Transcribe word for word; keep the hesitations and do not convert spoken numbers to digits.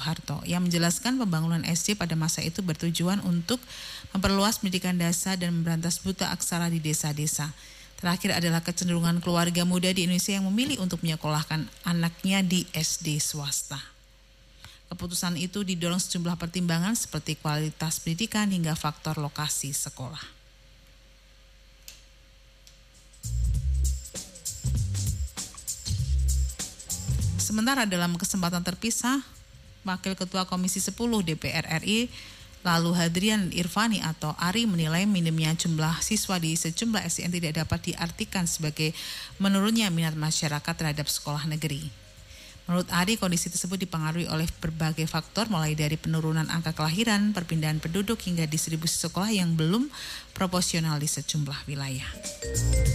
Soeharto yang menjelaskan pembangunan S D pada masa itu bertujuan untuk memperluas pendidikan dasar dan memberantas buta aksara di desa-desa. Terakhir adalah kecenderungan keluarga muda di Indonesia yang memilih untuk menyekolahkan anaknya di S D swasta. Keputusan itu didorong sejumlah pertimbangan seperti kualitas pendidikan hingga faktor lokasi sekolah. Sementara dalam kesempatan terpisah, Wakil Ketua Komisi sepuluh D P R R I lalu Hadrian Irvani atau Ari menilai minimnya jumlah siswa di sejumlah S D N tidak dapat diartikan sebagai menurunnya minat masyarakat terhadap sekolah negeri. Menurut Ari, kondisi tersebut dipengaruhi oleh berbagai faktor mulai dari penurunan angka kelahiran, perpindahan penduduk hingga distribusi sekolah yang belum proporsional di sejumlah wilayah.